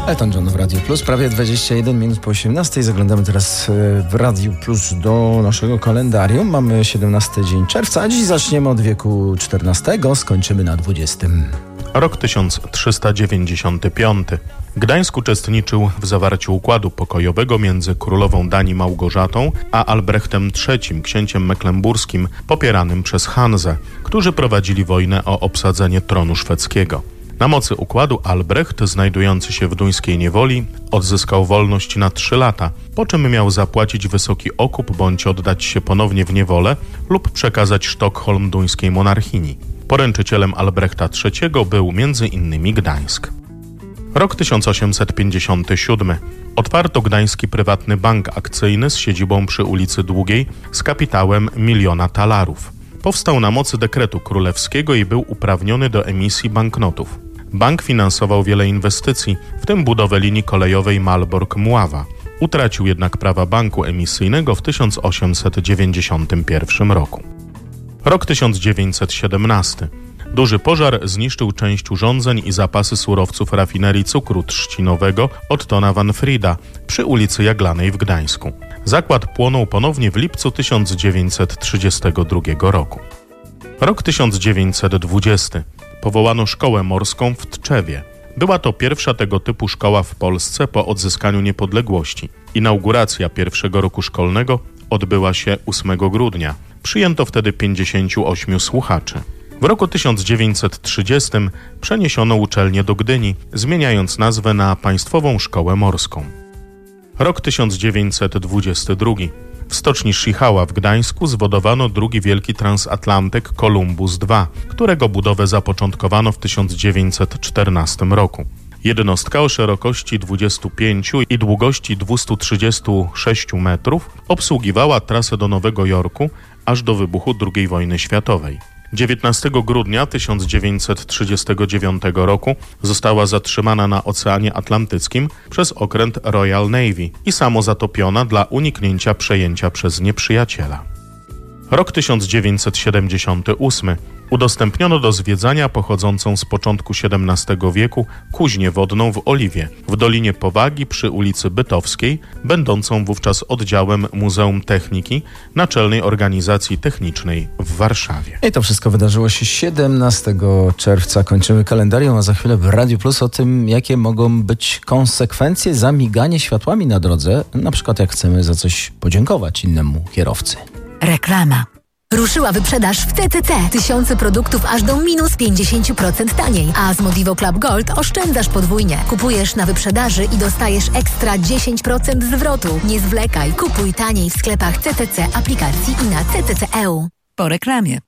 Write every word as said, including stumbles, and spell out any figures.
Elton John w Radiu Plus, prawie dwadzieścia jeden minut po osiemnastej. Zaglądamy teraz w Radiu Plus do naszego kalendarium. Mamy siedemnasty dzień czerwca, a dziś zaczniemy od wieku czternastego, skończymy na dwudziestym. Rok tysiąc trzysta dziewięćdziesiąty piąty. Gdańsk uczestniczył w zawarciu układu pokojowego między królową Danii Małgorzatą a Albrechtem trzecim, księciem mecklenburskim, popieranym przez Hanzę, którzy prowadzili wojnę o obsadzenie tronu szwedzkiego. Na mocy układu Albrecht, znajdujący się w duńskiej niewoli, odzyskał wolność na trzy lata, po czym miał zapłacić wysoki okup bądź oddać się ponownie w niewolę lub przekazać Sztokholm duńskiej monarchini. Poręczycielem Albrechta trzeciego był między innymi Gdańsk. Rok tysiąc osiemset pięćdziesiąty siódmy. Otwarto Gdański Prywatny Bank Akcyjny z siedzibą przy ulicy Długiej z kapitałem miliona talarów. Powstał na mocy dekretu królewskiego i był uprawniony do emisji banknotów. Bank finansował wiele inwestycji, w tym budowę linii kolejowej Malbork-Mława. Utracił jednak prawa banku emisyjnego w tysiąc osiemset dziewięćdziesiątym pierwszym roku. Rok tysiąc dziewięćset siedemnasty. Duży pożar zniszczył część urządzeń i zapasy surowców rafinerii cukru trzcinowego Ottona van Frieda przy ulicy Jaglanej w Gdańsku. Zakład płonął ponownie w lipcu tysiąc dziewięćset trzydziestego drugiego roku. Rok tysiąc dziewięćset dwudziesty. Powołano szkołę morską w Tczewie. Była to pierwsza tego typu szkoła w Polsce po odzyskaniu niepodległości. Inauguracja pierwszego roku szkolnego odbyła się ósmego grudnia. Przyjęto wtedy pięćdziesięciu ośmiu słuchaczy. W roku tysiąc dziewięćset trzydziestym przeniesiono uczelnię do Gdyni, zmieniając nazwę na Państwową Szkołę Morską. Rok tysiąc dziewięćset dwudziesty drugi. W stoczni Schichała w Gdańsku zwodowano drugi wielki transatlantyk Columbus dwa, którego budowę zapoczątkowano w tysiąc dziewięćset czternastym roku. Jednostka o szerokości dwudziestu pięciu i długości dwustu trzydziestu sześciu metrów obsługiwała trasę do Nowego Jorku aż do wybuchu drugiej wojny światowej. dziewiętnastego grudnia tysiąc dziewięćset trzydziestego dziewiątego roku została zatrzymana na Oceanie Atlantyckim przez okręt Royal Navy i samozatopiona dla uniknięcia przejęcia przez nieprzyjaciela. Rok tysiąc dziewięćset siedemdziesiąty ósmy. Udostępniono do zwiedzania pochodzącą z początku siedemnastego wieku kuźnię wodną w Oliwie, w Dolinie Powagi przy ulicy Bytowskiej, będącą wówczas oddziałem Muzeum Techniki Naczelnej Organizacji Technicznej w Warszawie. I to wszystko wydarzyło się siedemnastego czerwca. Kończymy kalendarium, a za chwilę w Radiu Plus o tym, jakie mogą być konsekwencje za miganie światłami na drodze, na przykład jak chcemy za coś podziękować innemu kierowcy. Reklama. Ruszyła wyprzedaż w C C C. Tysiące produktów aż do minus pięćdziesiąt procent taniej. A z Modivo Club Gold oszczędzasz podwójnie. Kupujesz na wyprzedaży i dostajesz ekstra dziesięć procent zwrotu. Nie zwlekaj. Kupuj taniej w sklepach C C C, aplikacji i na C C C kropka E U. Po reklamie.